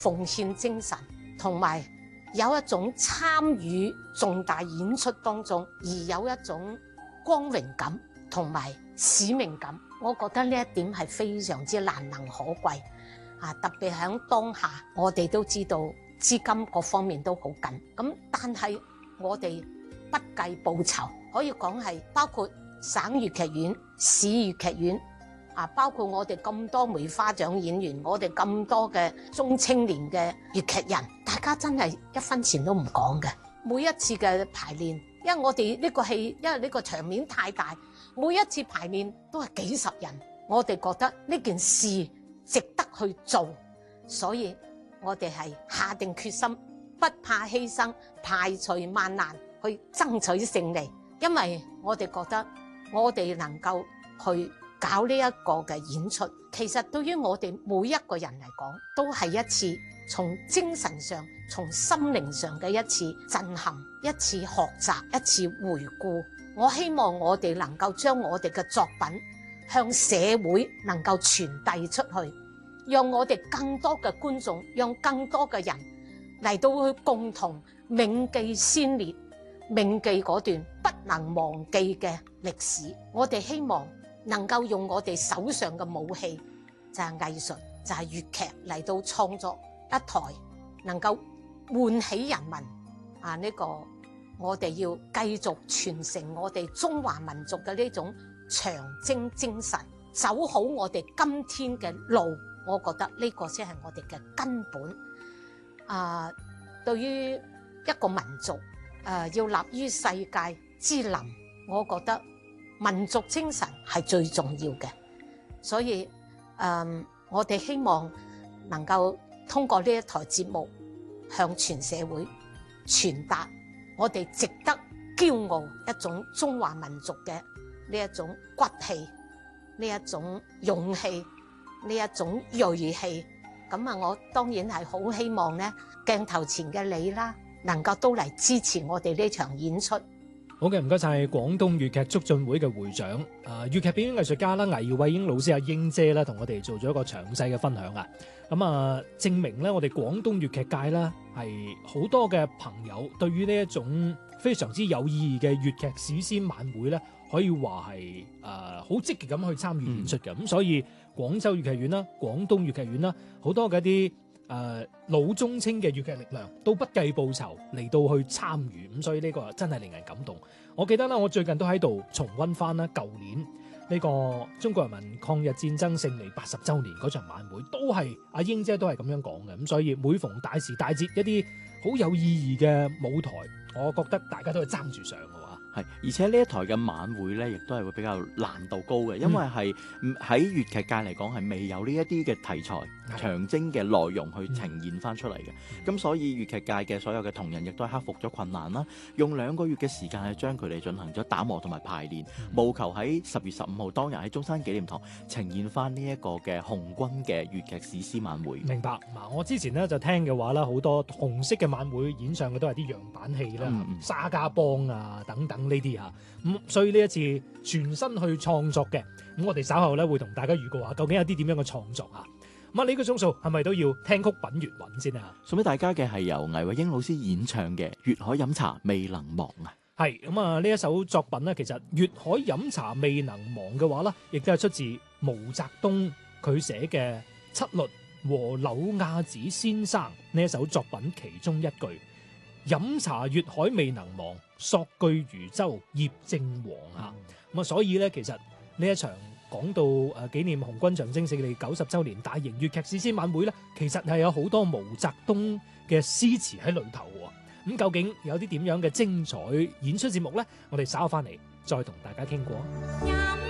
奉獻精神，同埋有一種參與重大演出當中而有一種光榮感同埋使命感。我覺得呢一點係非常之難能可貴啊！特別喺當下，我哋都知道資金各方面都好緊，咁但係我哋不計報酬，可以講係包括省粵劇院、市粵劇院啊，包括我哋咁多梅花獎演員，我哋咁多嘅中青年嘅粵劇人，大家真係一分錢都唔講嘅。每一次嘅排練，因為我哋呢個戲，因為呢個場面太大，每一次排練都係幾十人，我哋覺得呢件事值得去做，所以我哋係下定決心，不怕犧牲，排除萬難去爭取勝利。因為我哋覺得我哋能夠去搞呢一個嘅演出，其實對於我哋每一個人嚟講，都係一次從精神上、從心靈上嘅一次震撼、一次學習、一次回顧。我希望我哋能夠將我哋嘅作品向社會能夠傳遞出去，讓我哋更多嘅觀眾，讓更多嘅人嚟到去共同銘記先烈，銘記嗰段不能忘記嘅歷史。我哋希望能夠用我哋手上嘅武器，就係藝術，就係粵劇嚟到創作一台能夠喚起人民啊呢個我哋要繼續傳承我哋中華民族嘅呢種長征精神，走好我哋今天嘅路。我覺得呢個先係我哋嘅根本。對於一個民族要立於世界之林，我覺得民族精神係最重要嘅。所以我哋希望能夠通過呢一台節目向全社會傳達我哋值得驕傲一種中華民族嘅呢一種骨氣，呢一種勇氣，呢一種銳氣。咁啊，我當然係好希望呢鏡頭前嘅你啦，能夠都嚟支持我哋呢場演出。 好嘅，唔該晒廣東粵劇促進會嘅會長粵劇表演藝術家啦，倪慧英老師阿英姐啦，同我哋做咗一個詳細嘅分享啊。咁證明咧，我哋廣東粵劇界啦係好多嘅朋友對於呢一種非常之有意義嘅粵劇史詩晚會咧，可以話係好積極咁去參與演出嘅。咁所以廣州粵劇院啦、廣東粵劇院啦，好多嘅一啲老中青嘅粵劇力量都不計報酬嚟到去參與，咁所以呢個真係令人感動。我記得啦，我最近都喺度重溫翻啦，舊年呢個中國人民抗日戰爭勝利80週年嗰場晚會，都係阿英姐都係咁樣講嘅。咁所以每逢大時大節，一啲好有意義嘅舞台，我覺得大家都係爭住上嘅話。 係，而且呢一台嘅晚會咧，亦都係會比較難度高嘅，因為係喺粵劇界嚟講係未有呢一啲嘅題材、長征嘅內容去呈現翻出嚟嘅。咁所以粵劇界嘅所有嘅同仁亦都係克服咗困難啦，用2個月嘅時間去將佢哋進行咗打磨同埋排練，務求喺10月15號當日喺中山紀念堂呈現翻呢一個嘅紅軍嘅粵劇史詩晚會。 明白嗱，我之前咧就聽嘅話啦，好多紅色嘅晚會演唱嘅都係啲樣板戲啦、沙家幫啊等等。呢啲所以呢一次全新去創作嘅，咁我哋稍後咧會同大家預告下究竟有啲點樣嘅創作啊。咁呢個鐘數係咪都要聽曲品粵韻先啊？ 送俾大家嘅係由倪慧英老師演唱嘅《粵海飲茶未能忘》啊。 係咁呢一首作品咧，其實《粵海飲茶未能忘》嘅話咧，亦都係出自毛澤東佢寫嘅《七律和柳亞子先生》呢一首作品其中一句。飲茶粵海未能忘，索據漁舟葉正黃啊！所以咧，其實呢一場講到紀念紅軍長征勝利90週年大型粵劇史詩晚會咧，其實係有好多毛澤東嘅詩詞喺裏頭喎。咁究竟有啲點樣嘅精彩演出節目咧？我哋稍後翻嚟再同大家傾過。